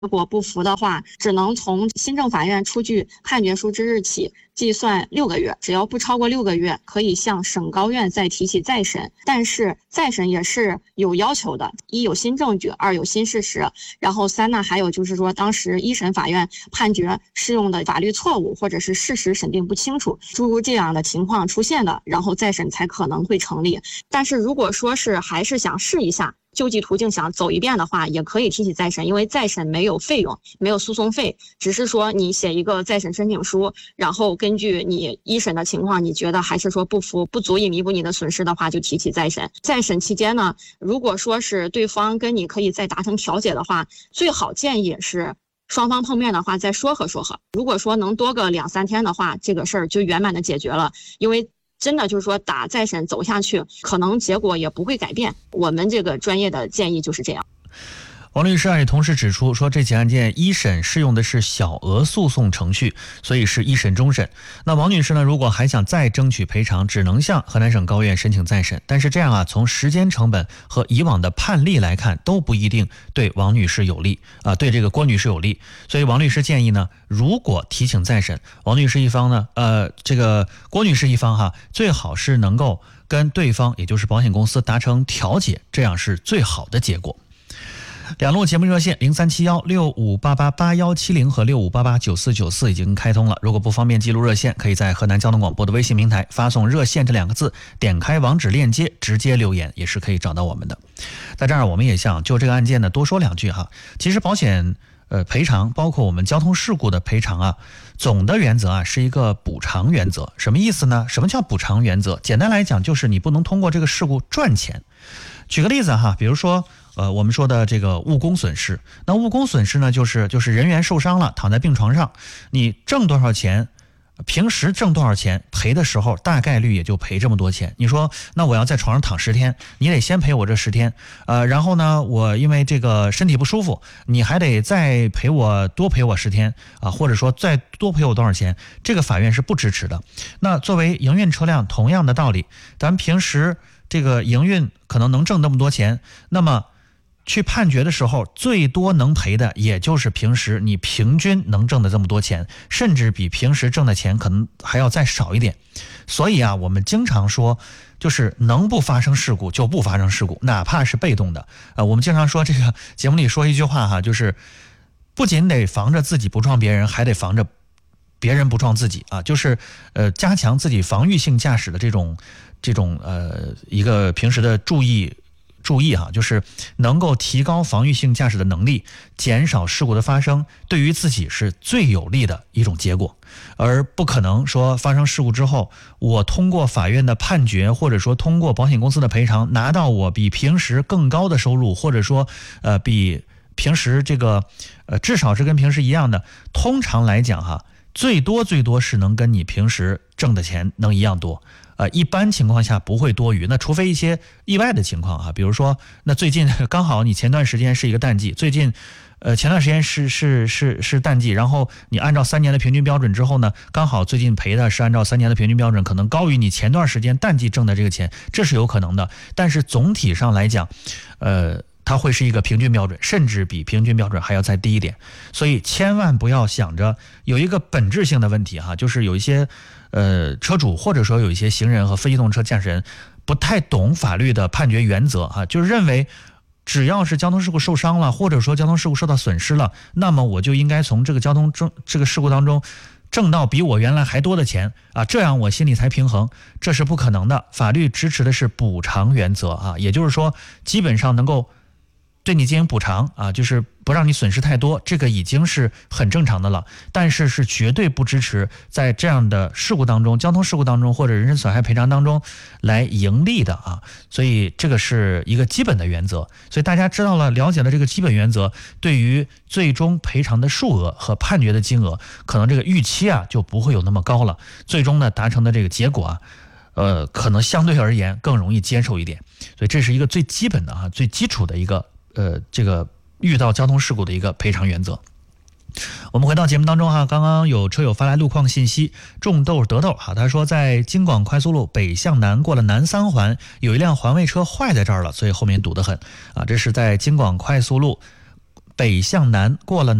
如果不服的话，只能从新政法院出具判决书之日起计算6个月，只要不超过6个月，可以向省高院再提起再审。但是再审也是有要求的：一有新证据，二有新事实，然后三呢，还有就是说当时一审法院判决适用的法律错误或者是事实审定不清楚，诸如这样的情况出现的，然后再审才可能会成立。但是如果说是还是想试一下，救济途径想走一遍的话，也可以提起再审，因为再审没有费用，没有诉讼费，只是说你写一个再审申请书，然后根据你一审的情况，你觉得还是说不服，不足以弥补你的损失的话，就提起再审。再审期间呢，如果说是对方跟你可以再达成调解的话，最好建议是双方碰面的话再说和。如果说能多个2、3天的话，这个事儿就圆满的解决了，因为真的就是说打再审走下去，可能结果也不会改变。我们这个专业的建议就是这样。 王律师也同时指出说，这起案件一审适用的是小额诉讼程序，所以是一审终审。那王女士呢，如果还想再争取赔偿，只能向河南省高院申请再审。但是这样啊，从时间成本和以往的判例来看，都不一定对王女士有利啊，对这个郭女士有利。所以王律师建议呢，如果提请再审，王女士一方呢，这个郭女士一方最好是能够跟对方，也就是保险公司达成调解，这样是最好的结果。两路节目热线037165888170和65889494已经开通了。如果不方便记录热线，可以在河南交通广播的微信平台发送热线这2个字，点开网址链接直接留言，也是可以找到我们的。在这儿我们也想就这个案件呢多说2句哈。其实保险赔偿，包括我们交通事故的赔偿总的原则是一个补偿原则。什么意思呢？什么叫补偿原则？简单来讲就是你不能通过这个事故赚钱。举个例子比如说我们说的这个误工损失，那误工损失呢，就是人员受伤了，躺在病床上，你挣多少钱，平时挣多少钱，赔的时候大概率也就赔这么多钱。你说那我要在床上躺10天，你得先赔我这10天，然后呢，我因为这个身体不舒服，你还得再多赔我10天或者说再多赔我多少钱，这个法院是不支持的。那作为营运车辆，同样的道理，咱们平时这个营运可能能挣那么多钱，那么去判决的时候，最多能赔的也就是平时你平均能挣的这么多钱，甚至比平时挣的钱可能还要再少一点。所以我们经常说，就是能不发生事故就不发生事故，哪怕是被动的。我们经常说这个节目里说一句话就是不仅得防着自己不撞别人，还得防着别人不撞自己就是加强自己防御性驾驶的这种一个平时的注意就是能够提高防御性驾驶的能力，减少事故的发生，对于自己是最有利的一种结果。而不可能说发生事故之后，我通过法院的判决，或者说通过保险公司的赔偿，拿到我比平时更高的收入，或者说比平时这个至少是跟平时一样的。通常来讲最多是能跟你平时挣的钱能一样多。一般情况下不会多余，那除非一些意外的情况比如说那最近刚好你前段时间是一个淡季，最近前段时间是淡季，然后你按照3年的平均标准之后呢，刚好最近赔的是按照3年的平均标准，可能高于你前段时间淡季挣的这个钱，这是有可能的。但是总体上来讲它会是一个平均标准，甚至比平均标准还要再低一点。所以千万不要想着有一个本质性的问题就是有一些车主或者说有一些行人和非机动车驾驶人不太懂法律的判决原则就是认为只要是交通事故受伤了，或者说交通事故受到损失了，那么我就应该从这个这个事故当中挣到比我原来还多的钱这样我心里才平衡。这是不可能的，法律支持的是补偿原则也就是说基本上能够对你进行补偿就是不让你损失太多，这个已经是很正常的了。但是是绝对不支持在这样的事故当中，交通事故当中或者人身损害赔偿当中来盈利的所以这个是一个基本的原则。所以大家知道了，了解了这个基本原则，对于最终赔偿的数额和判决的金额，可能这个预期就不会有那么高了。最终呢达成的这个结果可能相对而言更容易接受一点。所以这是一个最基本的最基础的一个这个遇到交通事故的一个赔偿原则。我们回到节目当中刚刚有车友发来路况信息，种豆得豆他说在京广快速路北向南过了南3环，有一辆环卫车坏在这儿了，所以后面堵得很这是在京广快速路北向南过了